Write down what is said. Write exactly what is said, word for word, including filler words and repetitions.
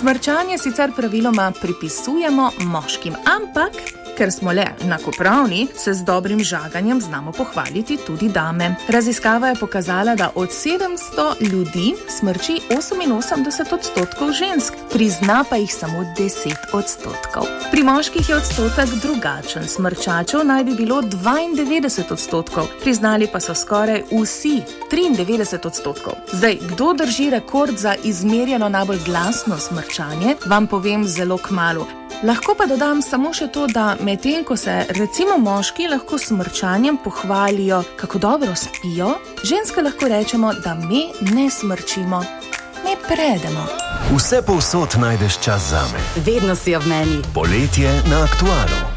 Smrčanje sicer praviloma pripisujemo moškim, ampak ker smo le enakopravni, se z dobrim žaganjem znamo pohvaliti tudi dame. Raziskava je pokazala, da od sedemsto ljudi smrči oseminosemdeset odstotkov žensk, prizna pa jih samo deset odstotkov. Pri moških je odstotek drugačen, smrčačev naj bi bilo dvaindevetdeset odstotkov, priznali pa so skoraj vsi, triindevetdeset odstotkov. Zdaj, kdo drži rekord za izmerjeno najbolj glasno smrčanje, vam povem zelo kmalu. Lahko pa dodam samo še to, da medtem, ko se recimo moški lahko smrčanjem pohvalijo, kako dobro spijo, ženske lahko rečemo, da mi ne smrčimo, mi predemo. Vse povsod najdeš čas zame. Vedno si ob meni. Poletje na Aktualu.